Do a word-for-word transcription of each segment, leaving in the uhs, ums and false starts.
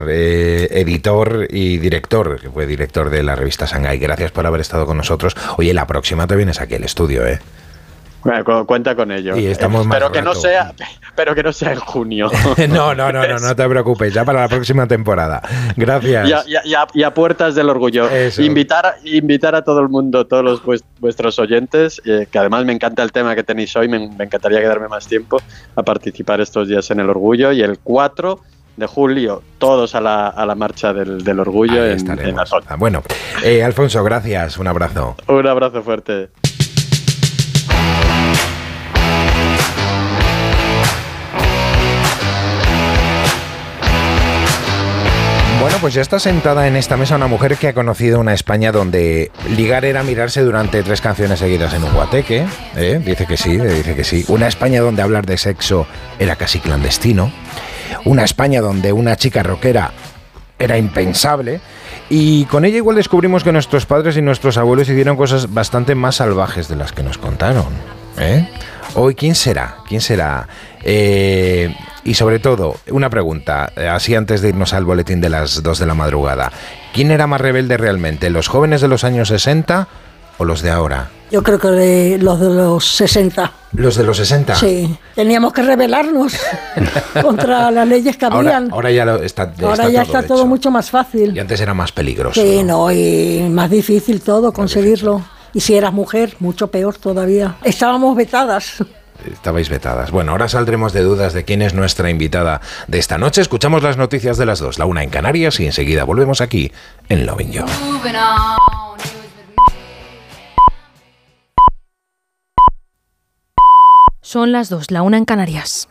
Eh, editor y director, que fue director de la revista Shanghái. Gracias por haber estado con nosotros. Oye, la próxima te vienes aquí al estudio, ¿eh? Bueno, cuenta con ello. Y estamos eh, más pero que rato. no sea, pero que no sea en junio. no, no, no, no, no te preocupes. Ya para la próxima temporada. Gracias. Y a, y a, y a puertas del orgullo. Eso. Invitar, invitar a todo el mundo, todos los vuestros oyentes, eh, que además me encanta el tema que tenéis hoy. Me, me encantaría quedarme más tiempo a participar estos días en el orgullo. Y el cuatro de julio, todos a la, a la marcha del, del orgullo en, en Atol. Ah, bueno, eh, Alfonso, gracias. Un abrazo. Un abrazo fuerte. Bueno, pues ya está sentada en esta mesa una mujer que ha conocido una España donde ligar era mirarse durante tres canciones seguidas en un guateque. ¿eh? Dice que sí, dice que sí. Una España donde hablar de sexo era casi clandestino. Una España donde una chica rockera era impensable. Y con ella igual descubrimos que nuestros padres y nuestros abuelos hicieron cosas bastante más salvajes de las que nos contaron. ¿eh? Hoy, ¿quién será? ¿Quién será? Eh... Y sobre todo, una pregunta, así antes de irnos al boletín de las dos de la madrugada. ¿Quién era más rebelde realmente, los jóvenes de los años sesenta o los de ahora? Yo creo que de los de los sesenta. ¿Los de los sesenta? Sí, teníamos que rebelarnos contra las leyes que habían. Ahora, ahora ya lo está, ya ahora está ya todo está todo hecho. mucho más fácil. Y antes era más peligroso. Sí, no, y más difícil todo, conseguirlo. Y si eras mujer, mucho peor todavía. Estábamos vetadas. Estabais vetadas. Bueno, ahora saldremos de dudas de quién es nuestra invitada de esta noche. Escuchamos las noticias de las dos, la una en Canarias, y enseguida volvemos aquí en Lovin' You. Son las dos, la una en Canarias.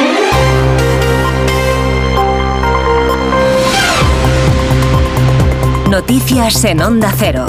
Noticias en Onda Cero.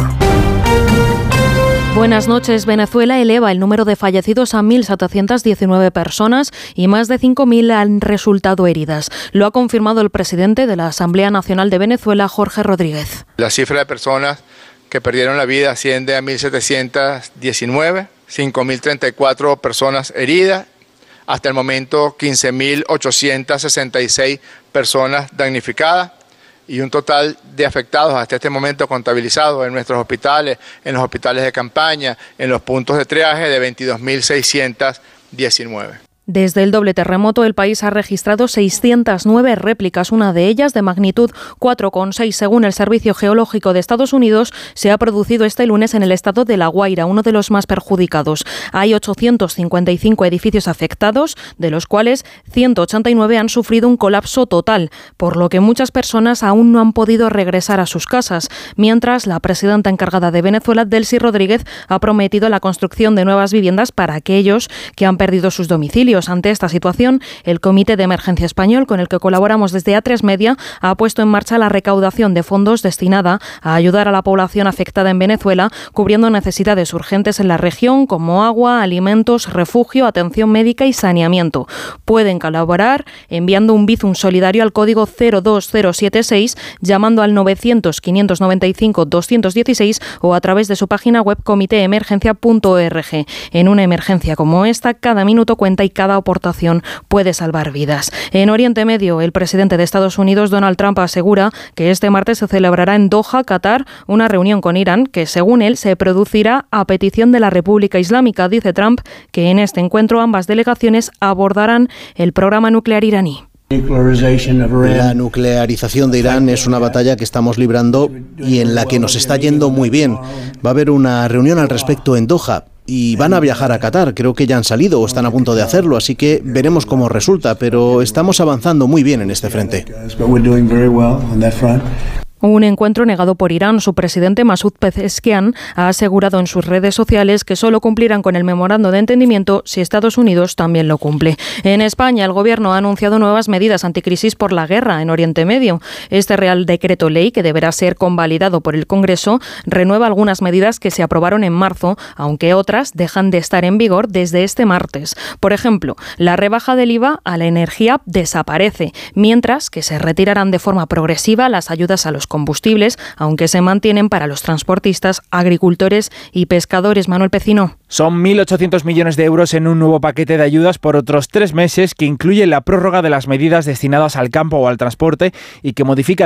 Buenas noches. Venezuela eleva el número de fallecidos a mil setecientas diecinueve personas y más de cinco mil han resultado heridas. Lo ha confirmado el presidente de la Asamblea Nacional de Venezuela, Jorge Rodríguez. La cifra de personas que perdieron la vida asciende a mil setecientas diecinueve, cinco mil treinta y cuatro personas heridas, hasta el momento quince mil ochocientas sesenta y seis personas damnificadas, y un total de afectados hasta este momento contabilizados en nuestros hospitales, en los hospitales de campaña, en los puntos de triaje de veintidós mil seiscientos diecinueve. Desde el doble terremoto, el país ha registrado seiscientas nueve réplicas, una de ellas de magnitud cuatro coma seis según el Servicio Geológico de Estados Unidos, se ha producido este lunes en el estado de La Guaira, uno de los más perjudicados. Hay ochocientos cincuenta y cinco edificios afectados, de los cuales ciento ochenta y nueve han sufrido un colapso total, por lo que muchas personas aún no han podido regresar a sus casas, mientras la presidenta encargada de Venezuela, Delcy Rodríguez, ha prometido la construcción de nuevas viviendas para aquellos que han perdido sus domicilios. Ante esta situación, el Comité de Emergencia Español, con el que colaboramos desde A tres Media, ha puesto en marcha la recaudación de fondos destinada a ayudar a la población afectada en Venezuela, cubriendo necesidades urgentes en la región como agua, alimentos, refugio, atención médica y saneamiento. Pueden colaborar enviando un Bizum solidario al código cero dos cero siete seis, llamando al novecientos, quinientos noventa y cinco, doscientos dieciséis o a través de su página web comité emergencia punto org. En una emergencia como esta, cada minuto cuenta y cada Cada aportación puede salvar vidas. En Oriente Medio, el presidente de Estados Unidos, Donald Trump, asegura que este martes se celebrará en Doha, Qatar, una reunión con Irán que, según él, se producirá a petición de la República Islámica. Dice Trump que en este encuentro ambas delegaciones abordarán el programa nuclear iraní. La nuclearización de Irán es una batalla que estamos librando y en la que nos está yendo muy bien. Va a haber una reunión al respecto en Doha. Y van a viajar a Qatar, creo que ya han salido o están a punto de hacerlo, así que veremos cómo resulta, pero estamos avanzando muy bien en este frente. Un encuentro negado por Irán. Su presidente Masoud Pezeshkian ha asegurado en sus redes sociales que solo cumplirán con el memorando de entendimiento si Estados Unidos también lo cumple. En España, el Gobierno ha anunciado nuevas medidas anticrisis por la guerra en Oriente Medio. Este Real Decreto Ley, que deberá ser convalidado por el Congreso, renueva algunas medidas que se aprobaron en marzo, aunque otras dejan de estar en vigor desde este martes. Por ejemplo, la rebaja del I V A a la energía desaparece, mientras que se retirarán de forma progresiva las ayudas a los los combustibles, aunque se mantienen para los transportistas, agricultores y pescadores. Manuel Pecino. Son mil ochocientos millones de euros en un nuevo paquete de ayudas por otros tres meses que incluye la prórroga de las medidas destinadas al campo o al transporte y que modifica